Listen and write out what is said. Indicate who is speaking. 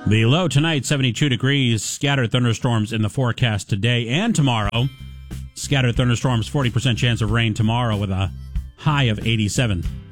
Speaker 1: The low tonight, 72 degrees. Scattered thunderstorms in the forecast today and tomorrow. Scattered thunderstorms, 40% chance of rain tomorrow with a high of 87.